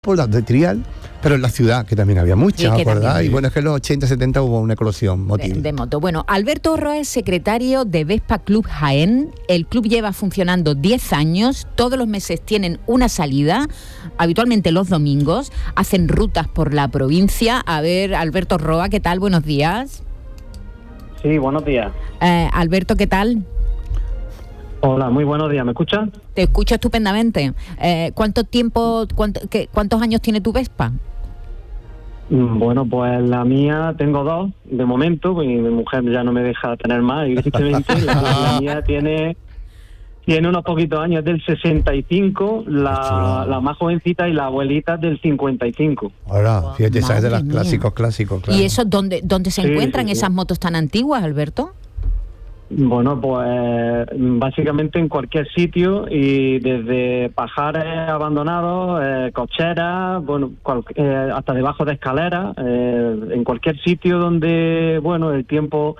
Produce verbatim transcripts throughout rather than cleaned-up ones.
por las de trial, pero en la ciudad, que también había muchas, sí, ¿verdad? También. Y bueno, es que en los ochenta, setenta hubo una eclosión motil. De, de moto. Bueno, Alberto Roa es secretario de Vespa Club Jaén. El club lleva funcionando diez años. Todos los meses tienen una salida, habitualmente los domingos. Hacen rutas por la provincia. A ver, Alberto Roa, ¿qué tal? Buenos días. Sí, buenos días. Eh, Alberto, ¿qué tal? Hola, muy buenos días. ¿Me escuchan? Te escucho estupendamente. Eh, ¿Cuánto tiempo, cuánto, qué, cuántos años tiene tu Vespa? Bueno, pues la mía tengo dos, de momento, y mi mujer ya no me deja tener más, evidentemente. la, la mía tiene tiene unos poquitos años, del sesenta y cinco, la, la más jovencita, y la abuelita del cincuenta y cinco. Ahora, fíjate, esa es de los Madre clásicos, mía. clásicos, claro. ¿Y eso dónde, dónde se Sí, encuentran sí, sí. esas motos tan antiguas, Alberto? Bueno, pues básicamente en cualquier sitio, y desde pajares abandonados, eh, cocheras, bueno, cual, eh, hasta debajo de escaleras, eh, en cualquier sitio donde, bueno, el tiempo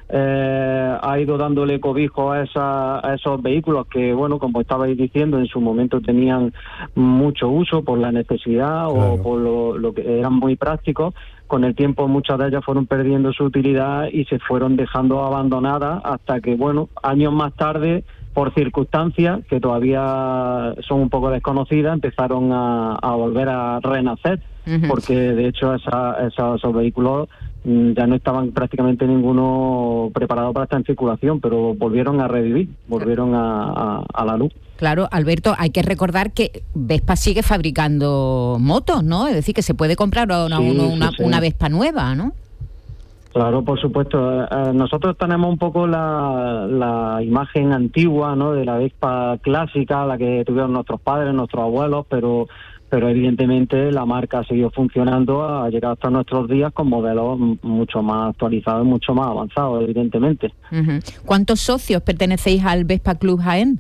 eh, ha ido dándole cobijo a, esa, a esos vehículos que, bueno, como estabais diciendo, en su momento tenían mucho uso por la necesidad, claro, o por lo, lo que eran muy prácticos. Con el tiempo muchas de ellas fueron perdiendo su utilidad y se fueron dejando abandonadas, hasta que, bueno, años más tarde, por circunstancias que todavía son un poco desconocidas, empezaron a, a volver a renacer, uh-huh. porque de hecho esa, esa, esos vehículos mmm, ya no estaban prácticamente ninguno preparado para estar en circulación, pero volvieron a revivir, volvieron a, a, a la luz. Claro, Alberto, hay que recordar que Vespa sigue fabricando motos, ¿no? Es decir, que se puede comprar una, sí, una, una, sí, sí. una Vespa nueva, ¿no? Claro, por supuesto. Eh, nosotros tenemos un poco la, la imagen antigua, ¿no?, de la Vespa clásica, la que tuvieron nuestros padres, nuestros abuelos, pero pero evidentemente la marca ha seguido funcionando, ha llegado hasta nuestros días con modelos mucho más actualizados, mucho más avanzados, evidentemente. Uh-huh. ¿Cuántos socios pertenecéis al Vespa Club Jaén?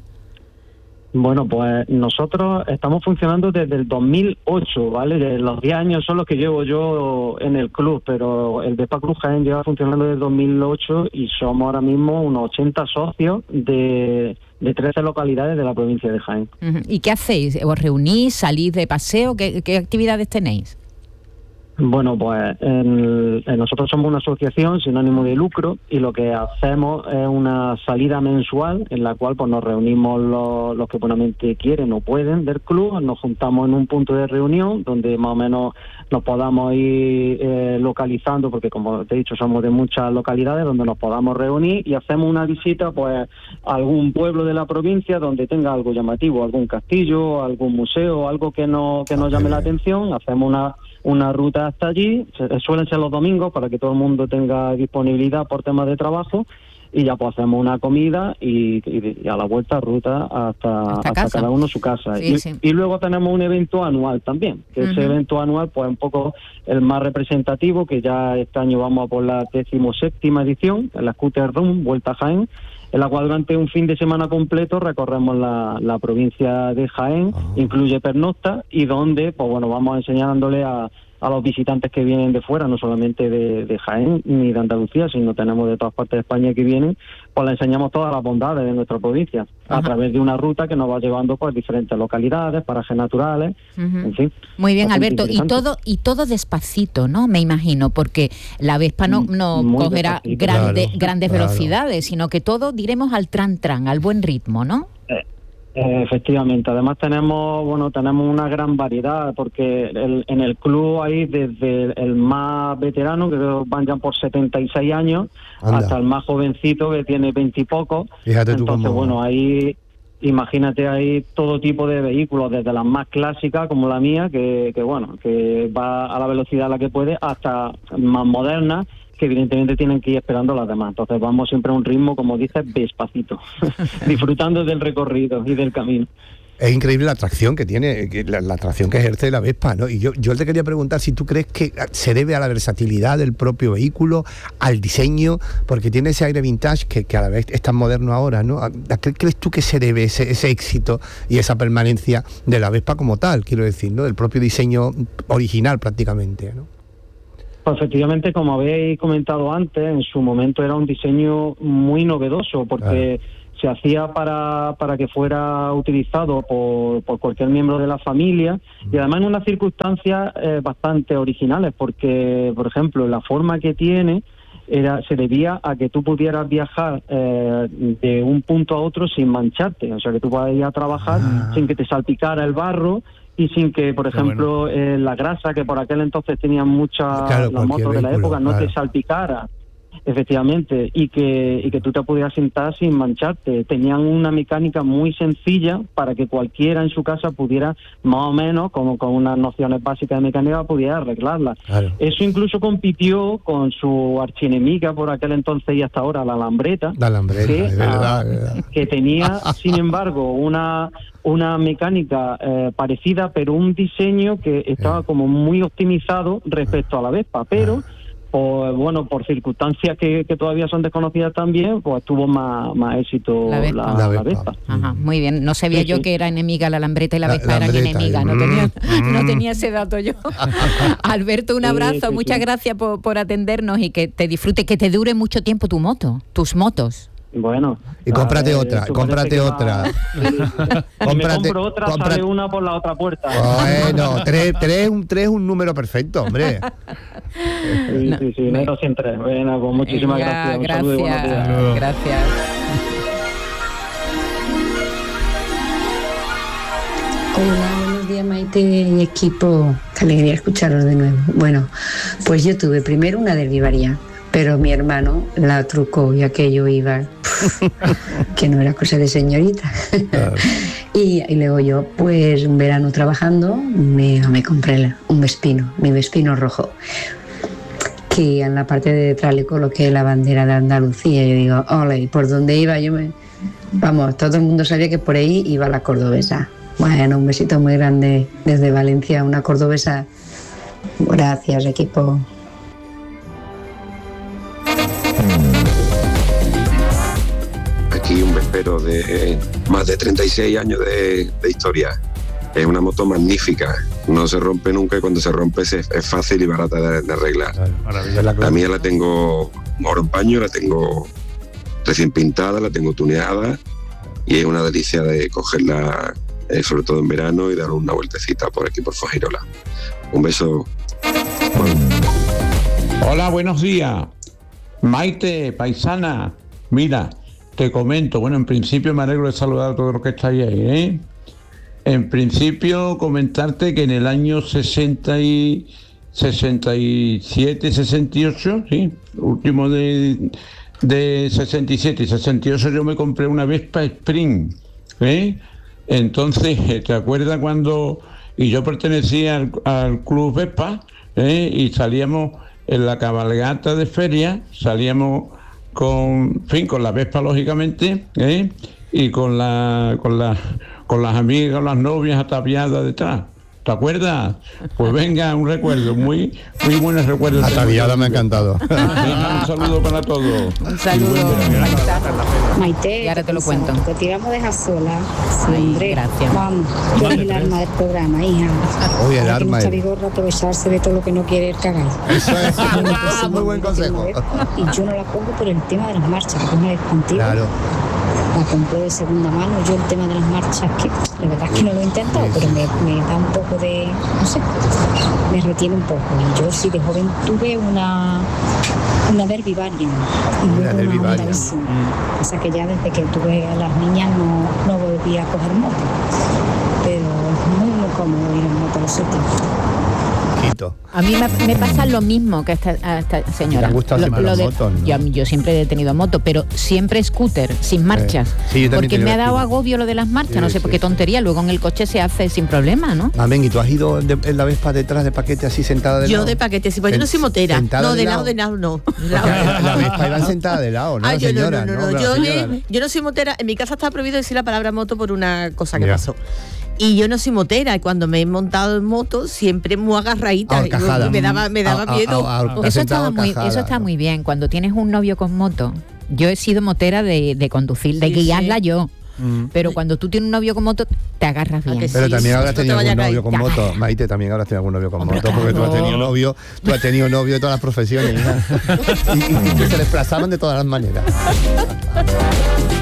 Bueno, pues nosotros estamos funcionando desde el dos mil ocho, ¿vale? De los diez años son los que llevo yo en el club, pero el Vespa Club Jaén lleva funcionando desde el dos mil ocho y somos ahora mismo unos ochenta socios de, de trece localidades de la provincia de Jaén. Uh-huh. ¿Y qué hacéis? ¿Os reunís? ¿Salís de paseo? ¿Qué, qué actividades tenéis? Bueno, pues en, en nosotros somos una asociación sin ánimo de lucro, y lo que hacemos es una salida mensual en la cual pues nos reunimos los, los que buenamente quieren o pueden del club, nos juntamos en un punto de reunión donde más o menos nos podamos ir eh, localizando, porque como te he dicho somos de muchas localidades, donde nos podamos reunir y hacemos una visita pues a algún pueblo de la provincia donde tenga algo llamativo, algún castillo, algún museo, algo que, no, que nos llame la atención. Hacemos una una ruta hasta allí, suelen ser los domingos para que todo el mundo tenga disponibilidad por temas de trabajo, y ya pues hacemos una comida y, y, y a la vuelta ruta hasta, hasta, hasta cada uno su casa. Sí, y, sí. y luego tenemos un evento anual también, que uh-huh. ese evento anual pues un poco el más representativo, que ya este año vamos a por la decimoséptima edición, en la Scooter Run, Vuelta a Jaén, en la cual durante un fin de semana completo recorremos la, la provincia de Jaén, uh-huh. incluye pernocta, y donde pues bueno vamos enseñándole a, a los visitantes que vienen de fuera, no solamente de, de Jaén ni de Andalucía, sino tenemos de todas partes de España que vienen, pues les enseñamos todas las bondades de nuestra provincia, uh-huh. a través de una ruta que nos va llevando por diferentes localidades, parajes naturales, uh-huh. en fin. Muy bien, Alberto, y todo y todo despacito, ¿no? Me imagino, porque la Vespa no, no cogerá grande, claro, grandes claro. velocidades, sino que todo diremos al tran tran, al buen ritmo, ¿no? Eh. Efectivamente, además tenemos bueno tenemos una gran variedad, porque el, en el club hay desde el más veterano, que van ya por setenta y seis años, Anda. hasta el más jovencito, que tiene veinte y poco. Fíjate tú. Entonces, cómo... bueno, ahí imagínate, hay todo tipo de vehículos, desde las más clásicas como la mía, que, que bueno, que va a la velocidad a la que puede, hasta más modernas, que evidentemente tienen que ir esperando las demás. Entonces vamos siempre a un ritmo, como dices, despacito, disfrutando del recorrido y del camino. Es increíble la atracción que tiene, la, la atracción que ejerce la Vespa, ¿no? Y yo, yo te quería preguntar si tú crees que se debe a la versatilidad del propio vehículo, al diseño, porque tiene ese aire vintage que, que a la vez es tan moderno ahora, ¿no? ¿A qué crees tú que se debe ese, ese éxito y esa permanencia de la Vespa como tal, quiero decir, ¿no? Del propio diseño original prácticamente, ¿no? Pues efectivamente, como habéis comentado antes, en su momento era un diseño muy novedoso, porque se hacía para, para que fuera utilizado por, por cualquier miembro de la familia, y además en unas circunstancias eh, bastante originales, porque, por ejemplo, la forma que tiene era se debía a que tú pudieras viajar eh, de un punto a otro sin mancharte, o sea, que tú podías ir a trabajar ah. sin que te salpicara el barro y sin que, por ejemplo, bueno. eh, la grasa, que por aquel entonces tenían muchas claro, las motos de la época, no claro. te salpicara. Efectivamente, y que y que tú te pudieras sentar sin mancharte. Tenían una mecánica muy sencilla para que cualquiera en su casa pudiera, más o menos, como con unas nociones básicas de mecánica, pudiera arreglarla. Claro. Eso incluso compitió con su archienemiga por aquel entonces y hasta ahora, la Lambretta. La Lambretta, que, de verdad, de verdad. Que tenía, sin embargo, una una mecánica eh, parecida, pero un diseño que estaba eh. como muy optimizado respecto a la Vespa, pero... Ah. Pues bueno, por circunstancias que, que todavía son desconocidas también, pues tuvo más, más éxito la Vespa. La, la Vespa. Vespa. Ajá, muy bien. No sabía sí, yo sí. que era enemiga la Lambretta y la, la Vespa eran enemigas. No tenía, no tenía ese dato yo. Alberto, un abrazo. Sí, sí, Muchas sí. gracias por, por atendernos y que te disfrute, que te dure mucho tiempo tu moto, tus motos. Bueno. Y cómprate ver, otra, cómprate otra. Va... cómprate, me compro otra, cómprate... sale una por la otra puerta. Bueno, tres, tres, un, tres un número perfecto, hombre. Sí, no, sí, sí, me... menos en tres. Bueno, pues muchísimas ya, gracias. Un gracias, saludo y buenos días. Gracias. Hola, buenos días, Maite y equipo. Qué alegría escucharos de nuevo. Bueno, pues yo tuve primero una Derby variante, pero mi hermano la trucó y aquello iba que no era cosa de señorita. Claro. y, y luego yo, pues un verano trabajando, me, me compré un Vespino, mi Vespino rojo, que en la parte de detrás le coloqué la bandera de Andalucía. Y yo digo, ole, y por donde iba yo me... Vamos, todo el mundo sabía que por ahí iba la cordobesa. Bueno, un besito muy grande desde Valencia, una cordobesa. Gracias, equipo. Aquí un vespero de más de treinta y seis años de, de historia. Es una moto magnífica, no se rompe nunca y cuando se rompe es, es fácil y barata de, de arreglar. Claro, la mía la tengo oro en paño, la tengo recién pintada, la tengo tuneada y es una delicia de cogerla, eh, sobre todo en verano, y dar una vueltecita por aquí por Fuengirola. Un beso. Bueno. Hola, buenos días. Maite, paisana, mira, te comento, bueno, en principio me alegro de saludar a todos los que estáis ahí, ¿eh? En principio comentarte que en el año sesenta y sesenta y siete, sesenta y ocho, sí, último de, de sesenta y siete y sesenta y ocho yo me compré una Vespa Sprint, ¿eh? Entonces, ¿te acuerdas cuando...? Y yo pertenecía al, al Club Vespa, ¿eh? Y salíamos en la cabalgata de feria, salíamos con, en fin, con la Vespa lógicamente, ¿eh? Y con la, con la, con las amigas, las novias ataviadas detrás. ¿Te acuerdas? Pues venga, un recuerdo, muy muy buenos recuerdos. Ataviada me ha encantado. Venga, un saludo para todos. Un saludo. Maite, y ahora te lo cuento. Que te íbamos a dejar sola. Sí, Ay, hombre. Gracias. Vamos, tú eres el arma del programa, hija. Oye, el arma. Que no gorro aprovecharse de todo lo que no quiere el cagar. Eso es un muy buen consejo. Y yo no la pongo por el tema de las marchas, que es una espantiva. Claro. La compré de segunda mano. Yo el tema de las marchas, que la verdad es que no lo he intentado, pero me, me da un poco de, no sé, me retiene un poco. Y yo sí de joven tuve una una Derby Variant y luego una, una Honda Vision. Mm. O sea que ya desde que tuve a las niñas no, no volví a coger moto. Pero es muy muy cómodo ir en moto a los sitios. A mí me, me pasa lo mismo que a esta, a esta señora. ¿Te gusta lo, lo de, motos, ¿no? yo, yo siempre he tenido moto, pero siempre scooter, sin marchas. Eh, sí, porque me ha dado agobio lo de las marchas, sí, no sé sí, por qué tontería. Luego en el coche se hace sin problema, ¿no? Amén, ¿y tú has ido de, en la Vespa detrás de paquete así sentada de yo lado? Yo de paquete, sí, pues yo no soy motera. No, de lado, de lado no. La, la Vespa iba sentada de lado, ¿no? Ay, yo señora, no, no, no, no. Yo, señora. yo no soy motera. En mi casa está prohibido decir la palabra moto por una cosa que ya. pasó. Y yo no soy motera, y cuando me he montado en moto siempre muy agarradita, y me daba, me daba a, miedo. A, a, a, eso, estaba muy, eso está muy bien. Cuando tienes un novio con moto, yo he sido motera de, de conducir, de sí, guiarla sí. yo. Mm. Pero cuando tú tienes un novio con moto, te agarras bien. Pero sí, también habrás tenido algún novio con moto. Maite, también habrás tenido algún novio con Hombre, moto, porque claro. tú has tenido novio, tú has tenido novio de todas las profesiones. y, y, y que se desplazaban de todas las maneras.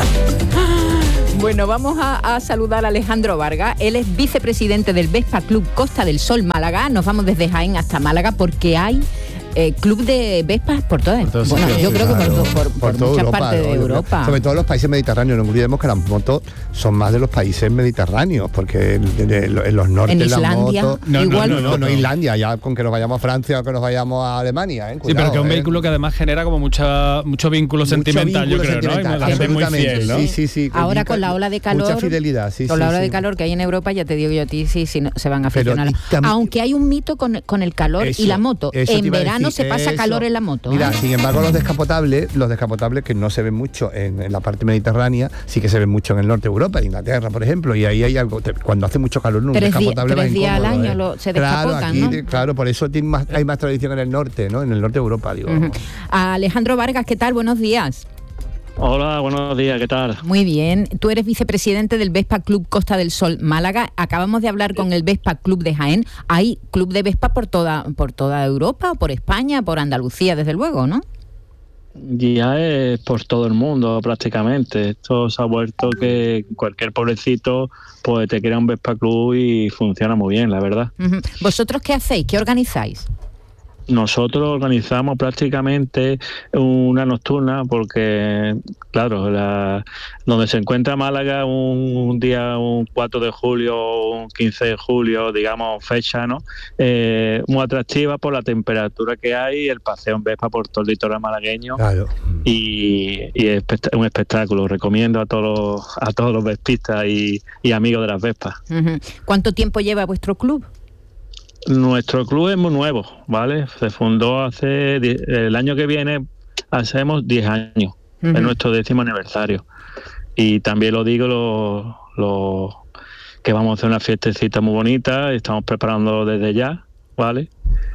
Bueno, vamos a, a saludar a Alejandro Vargas. Él es vicepresidente del Vespa Club Costa del Sol Málaga. Nos vamos desde Jaén hasta Málaga porque hay eh, club de Vespas por todas. Por bueno, yo creo claro, que por, por, por, por muchas Europa, partes ¿no? de Europa. Sobre todo los países mediterráneos. No olvidemos que las motos son más de los países mediterráneos, porque en, en, en los nortes en Islandia, las motos... No, igual, no, no, no, no, Islandia, ya con que nos vayamos a Francia o que nos vayamos a Alemania. ¿eh? Cuidado, sí, pero que es un ¿eh? vehículo que además genera como mucha mucho vínculo mucho sentimental, vínculo yo creo, sentimental, ¿no? Y gente muy fiel, ¿no? Sí, sí, sí. Ahora con la ola de calor... Mucha fidelidad, sí, Con sí, la ola sí. de calor que hay en Europa, ya te digo yo a ti, sí, sí, no, se van a aficionar. Pero, aunque hay un mito con, con el calor eso, y la moto. En verano se pasa eso. calor en la moto. Mira, ¿eh? sin embargo, los descapotables, los descapotables que no se ven mucho en, en la parte mediterránea, sí que se ven mucho en el norte de Europa, en Inglaterra, por ejemplo, y ahí hay algo, cuando hace mucho calor, un tres descapotable días, tres días al año ¿eh? lo, se descapotan, claro, aquí, ¿no? Claro, por eso tiene más, hay más tradición en el norte, ¿no? En el norte de Europa, digo. Uh-huh. Alejandro Vargas, ¿qué tal? Buenos días. Hola, buenos días, ¿qué tal? Muy bien, tú eres vicepresidente del Vespa Club Costa del Sol Málaga. Acabamos de hablar con el Vespa Club de Jaén. Hay club de Vespa por toda, por toda Europa, por España, por Andalucía, desde luego, ¿no? Ya es por todo el mundo prácticamente. Esto se ha vuelto que cualquier pobrecito pues te crea un Vespa Club y funciona muy bien, la verdad. Uh-huh. ¿Vosotros qué hacéis? ¿Qué organizáis? Nosotros organizamos prácticamente una nocturna porque, claro, la, donde se encuentra Málaga un, un día, un cuatro de julio, un quince de julio, digamos, fecha, ¿no? Eh, muy atractiva por la temperatura que hay, el paseo en Vespa por todo el litoral malagueño. Claro. Y, y es un espectáculo. Recomiendo a todos, a todos los vespistas y, y amigos de las Vespas. Uh-huh. ¿Cuánto tiempo lleva vuestro club? Nuestro club es muy nuevo, ¿vale? Se fundó hace... El año que viene hacemos diez años. Uh-huh. Es nuestro décimo aniversario. Y también lo digo, lo, lo que vamos a hacer una fiestecita muy bonita. Estamos preparándolo desde ya, ¿vale?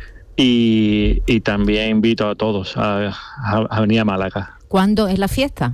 Y, y también invito a todos a, a, a venir a Málaga. ¿Cuándo es la fiesta?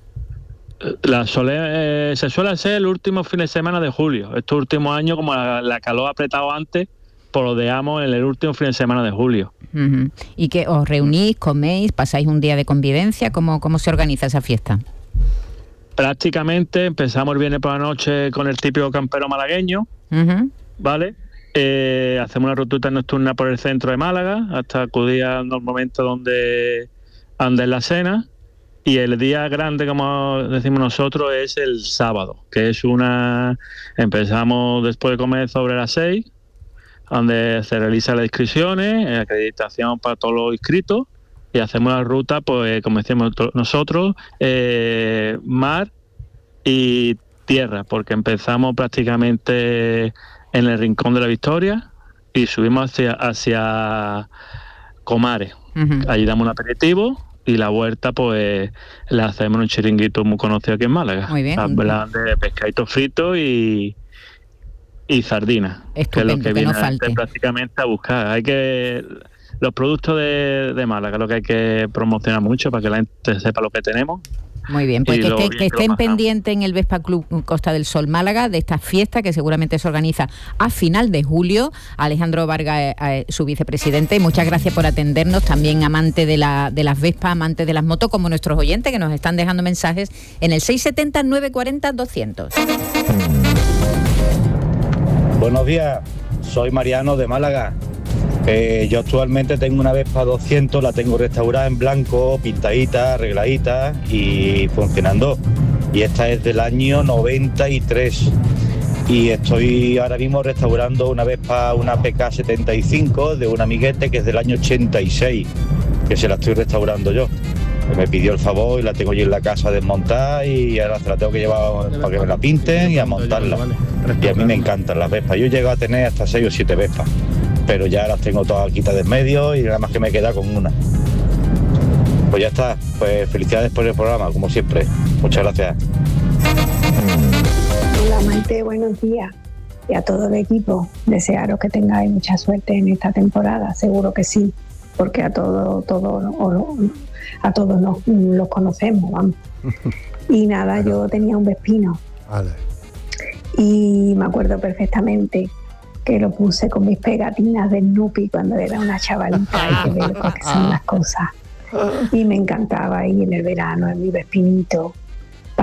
La sole, eh, se suele hacer el último fin de semana de julio. Estos últimos años, como la, la calor ha apretado antes, polodeamos en el último fin de semana de julio. Uh-huh. ¿Y que os reunís, coméis, pasáis un día de convivencia? ¿Cómo, cómo se organiza esa fiesta? Prácticamente empezamos el viernes por la noche con el típico campero malagueño, uh-huh. ¿vale? Eh, hacemos una ruta nocturna por el centro de Málaga hasta acudir a los momentos donde anda en la cena. Y el día grande, como decimos nosotros, es el sábado, que es una... Empezamos después de comer sobre las seis, donde se realizan las inscripciones, acreditación para todos los inscritos, y hacemos la ruta, pues como decimos nosotros, eh, mar y tierra, porque empezamos prácticamente en el Rincón de la Victoria y subimos hacia, hacia Comares. Uh-huh. Allí damos un aperitivo y la vuelta pues la hacemos en un chiringuito muy conocido aquí en Málaga. Muy bien. Hablan de pescadito frito y y sardinas, que es lo que, que viene no prácticamente a buscar. Hay que los productos de, de Málaga, lo que hay que promocionar mucho para que la gente sepa lo que tenemos. Muy bien, pues que, este, que estén pendientes en el Vespa Club Costa del Sol Málaga de esta fiesta que seguramente se organiza a final de julio. Alejandro Vargas, eh, su vicepresidente, muchas gracias por atendernos, también amante de, la, de las Vespas, amante de las motos, como nuestros oyentes que nos están dejando mensajes en el seis siete cero, nueve cuatro cero, doscientos. Buenos días, soy Mariano de Málaga. Eh, yo actualmente tengo una Vespa doscientos, la tengo restaurada en blanco, pintadita, arregladita y funcionando. Y esta es del año noventa y tres. Y estoy ahora mismo restaurando una Vespa, una P K setenta y cinco de un amiguete que es del año ochenta y seis, que se la estoy restaurando yo. Me pidió el favor y la tengo yo en la casa a desmontar y ahora se la tengo que llevar para que me la pinten y a montarla. Y a mí me encantan las Vespas. Yo llego a tener hasta seis o siete Vespas, pero ya las tengo todas quitadas de medio y nada más que me queda con una. Pues ya está. Pues felicidades por el programa, como siempre. Muchas gracias. Hola Maite, buenos días. Y a todo el equipo, desearos que tengáis mucha suerte en esta temporada, seguro que sí, porque a todos todo, a todos nos, los conocemos, vamos. Y nada, yo tenía un Vespino. Vale. Y me acuerdo perfectamente que lo puse con mis pegatinas de Snoopy cuando era una chavalita. Hay que ver lo que son las cosas. Y me encantaba ir en el verano en mi Vespinito,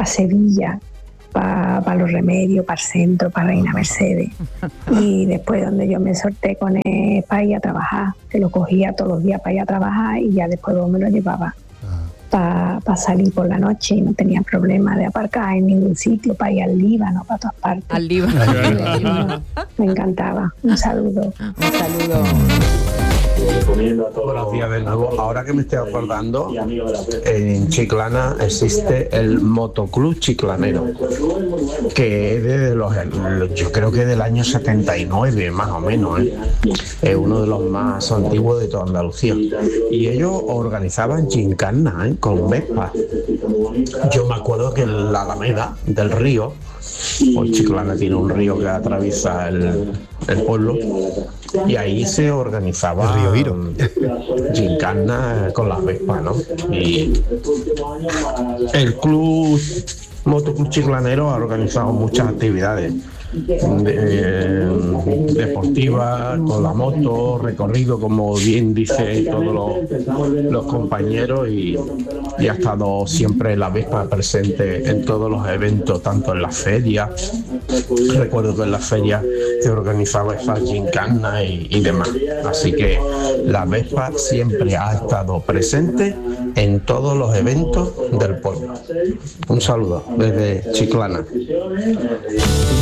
para Sevilla, para pa los Remedios, para el centro, para Reina Mercedes. Y después donde yo me solté con él para ir a trabajar, que lo cogía todos los días para ir a trabajar y ya después me lo llevaba para pa salir por la noche y no tenía problema de aparcar en ningún sitio, para ir al Líbano, para todas partes. Al Líbano. Me encantaba. Un saludo. Un saludo. Buenos días de nuevo. Ahora que me estoy acordando, en Chiclana existe el Motoclub Chiclanero, que es de los, yo creo que del año setenta y nueve más o menos, ¿eh? Es uno de los más antiguos de toda Andalucía. Y ellos organizaban gincanas, ¿eh? Con Vespa. Yo me acuerdo que en la Alameda del río, pues Chiclana tiene un río que atraviesa el, el pueblo, y ahí se organizaba el río gincana con las Vespas, ¿no? Y el club Motoclub Chiclanero ha organizado muchas actividades de, deportivas con la moto, recorrido, como bien dice todos los, los compañeros, y, y ha estado siempre la Vespa presente en todos los eventos, tanto en las ferias. Recuerdo que en las ferias se organizaba esa gincana y, y demás. Así que la Vespa siempre ha estado presente en todos los eventos del pueblo. Un saludo desde Chiclana.